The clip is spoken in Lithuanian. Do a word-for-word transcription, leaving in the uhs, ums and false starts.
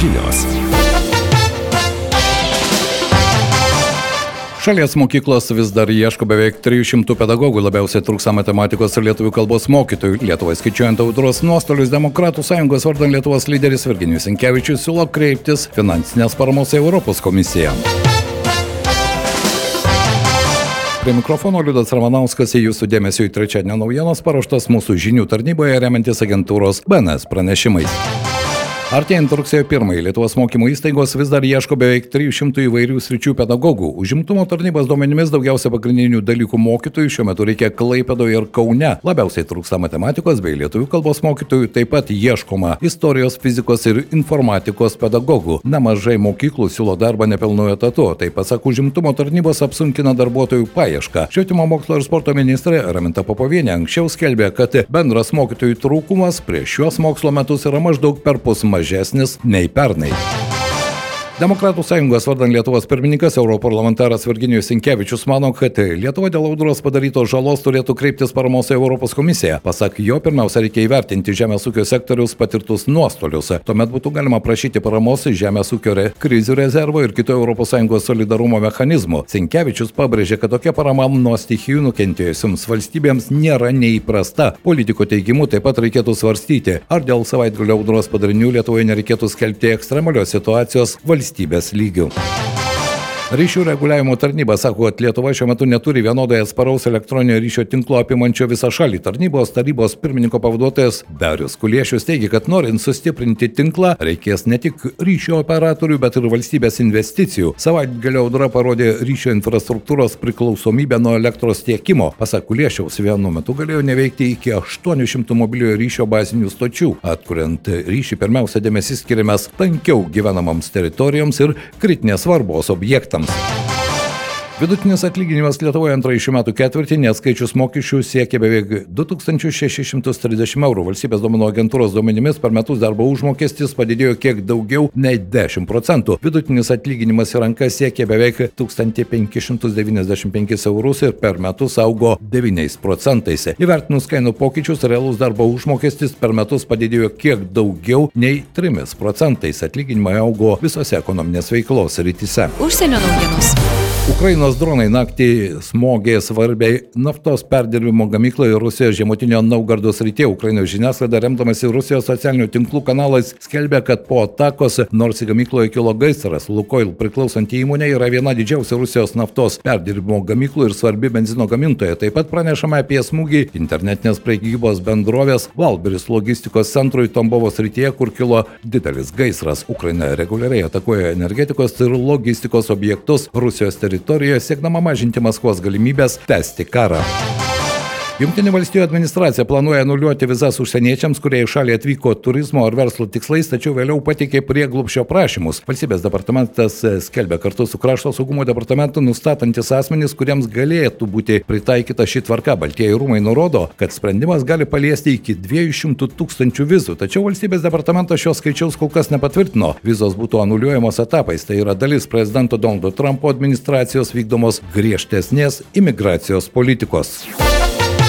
žinios. Šalies mokyklos vis dar ieško beveik trijų šimtų pedagogų, labiausiai trūksta matematikos ir lietuvių kalbos mokytojų. Lietuvai skaičiuojant audros nuostolius, Demokratų sąjungos vardan Lietuvos lyderis Virginijus Sinkevičius siūlo kreiptis finansinės paramos į Europos komisiją. Prie mikrofono Liudas Ramanauskas, į jūsų dėmesio į trečiadienio naujienas paruoštas mūsų žinių tarnyboje remiantis agentūros B N S pranešimais. Artėjant rugsėjo pirmąją Lietuvos mokymo įstaigos vis dar ieško beveik trijų šimtų įvairių sričių pedagogų. Užimtumo tarnybos duomenimis daugiausia pagrindinių dalykų mokytojų šiuo metu reikia Klaipėdoje ir Kaune. Labiausiai trūksta matematikos bei lietuvių kalbos mokytojų, taip pat ieškoma istorijos, fizikos ir informatikos pedagogų. Nemažai mokyklų siūlo darbą nepilnu etatu, tai pasak užimtumo tarnybos apsunkina darbuotojų paiešką. Švietimo mokslo ir sporto ministrė Raminta Popovienė anksčiau skelbė, kad bendras mokytojų trūkumas prieš šiuos mokslo metus yra maždaug perpus mažesnis nei pernai. Demokratų sąjungos vardan Lietuvos pirmininkas europarlamentaras Virginijus Sinkevičius mano, kad Lietuva dėl audros padarytos žalos turėtų kreiptis paramos į Europos komisiją. Pasak jo, pirmiausia reikia įvertinti žemės ūkio sektoriaus patirtus nuostolius. Tuomet būtų galima prašyti paramos žemės ūkio re, krizių rezervo ir kitų Europos Sąjungos solidarumo mechanizmų. Sinkevičius pabrėžė, kad tokia parama nuo stichijų nukentėjusiams valstybėms nėra neįprasta. Politiko teigimu taip pat reikėtų svarstyti, ar dėl savaitgalio audros padarinių Lietuvoje nereikėtų skelbti ekstremalios situacijos valstybės lygių. Ryšių reguliavimo tarnyba sako, kad Lietuva šiuo metu neturi vienodai atsparaus elektroninio ryšio tinklo apimančio visą šalį. Tarnybos tarybos pirmininko pavaduotojas Darius Kuliešius teigia, kad norint sustiprinti tinklą, reikės ne tik ryšio operatorių, bet ir valstybės investicijų. Savaitgalio audra parodė ryšio infrastruktūros priklausomybę nuo elektros tiekimo. Pasak Kuliešiaus, vienu metu galėjo neveikti iki aštuonių šimtų mobiliojo ryšio bazinių stočių. Atkuriant ryšį, pirmiausia dėmesys skiriamas tankiau gyvenamams teritorijoms ir kritinės svarbos objektams. Vidutinis atlyginimas Lietuvoje antrąjį šių metų ketvirtį neatskaičius mokesčių siekia beveik du tūkstančius šešis šimtus trisdešimt eurų. Valstybės duomenų agentūros duomenimis per metus darbo užmokestis padidėjo kiek daugiau nei dešimt procentų. Vidutinis atlyginimas į rankas siekia beveik tūkstantį penkis šimtus devyniasdešimt penkis eurus ir per metus augo devyniais procentais. Įvertinus kainų pokyčius, realus darbo užmokestis per metus padidėjo kiek daugiau nei trimis procentais. Atlyginimai augo visose ekonominės veiklos srityse. Užsienio naujienos. Ukrainos dronai naktį smogė svarbiai naftos perdirbimo gamykloje Rusijos žemutinio Naugardo srityje. Ukrainos žiniasklaida, remdamasi Rusijos socialinių tinklų kanalais, skelbia, kad po atakos, nors į gamykloje kilo gaisras, Lukoil priklausanti įmonė yra viena didžiausia Rusijos naftos perdirbimo gamyklų ir svarbi benzino gamintoja. Taip pat pranešama apie smūgį internetinės prekybos bendrovės Valberis logistikos centrui Tambovo srityje, kur kilo didelis gaisras. Ukraina reguliariai atakuoja energetikos ir logistikos objektus Rusijos teritorijoje. teritorijoje siekdama mažinti Maskvos galimybės tęsti karą. Jungtinių valstijų administracija planuoja anuliuoti vizas užsieniečiams, kurie į šalį atvyko turizmo ar verslo tikslais, tačiau vėliau pateikė prieglobsčio prašymus. Valstybės departamentas skelbia kartu su Krašto saugumo departamentu nustatantis asmenys, kuriems galėtų būti pritaikyta ši tvarka. Baltieji rūmai nurodo, kad sprendimas gali paliesti iki dviejų šimtų tūkstančių vizų, tačiau valstybės departamentas šios skaičiaus kol kas nepatvirtino. Vizos būtų anuliuojamos etapais, tai yra dalis prezidento Donaldo Trumpo administracijos vykdomos griežtesnės imigracijos politikos.